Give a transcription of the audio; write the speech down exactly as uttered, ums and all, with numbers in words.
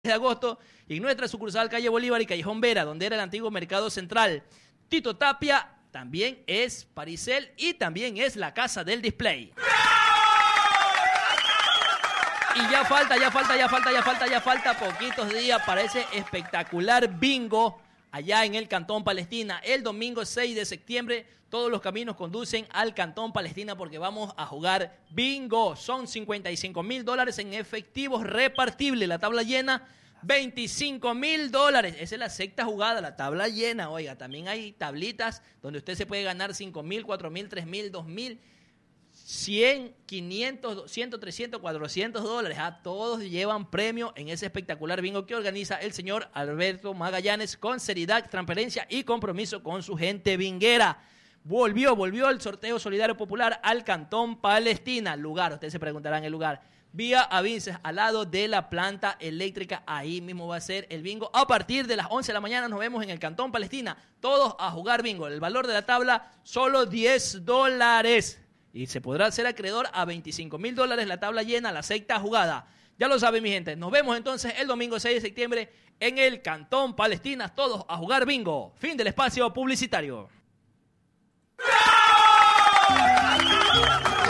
de agosto, y en nuestra sucursal Calle Bolívar y Callejón Vera, donde era el antiguo Mercado Central. Tito Tapia también es Paricel y también es la Casa del Display. Y ya falta, ya falta, ya falta, ya falta, ya falta poquitos días para ese espectacular bingo allá en el Cantón Palestina. El domingo seis de septiembre, todos los caminos conducen al Cantón Palestina porque vamos a jugar bingo. Son cincuenta y cinco mil dólares en efectivos repartibles. La tabla llena, veinticinco mil dólares. Esa es la sexta jugada, la tabla llena. Oiga, también hay tablitas donde usted se puede ganar cinco mil, cuatro mil, tres mil, dos mil, cien, quinientos, doscientos, trescientos, cuatrocientos dólares. A todos llevan premio en ese espectacular bingo que organiza el señor Alberto Magallanes con seriedad, transparencia y compromiso con su gente binguera. Volvió, volvió el sorteo solidario popular al Cantón Palestina. Lugar, ustedes se preguntarán el lugar. Vía Avinces, al lado de la planta eléctrica. Ahí mismo va a ser el bingo. A partir de las once de la mañana nos vemos en el Cantón Palestina. Todos a jugar bingo. El valor de la tabla, solo diez dólares. Y se podrá hacer acreedor a veinticinco mil dólares la tabla llena, la sexta jugada. Ya lo saben, mi gente. Nos vemos entonces el domingo seis de septiembre en el Cantón Palestina. Todos a jugar bingo. Fin del espacio publicitario.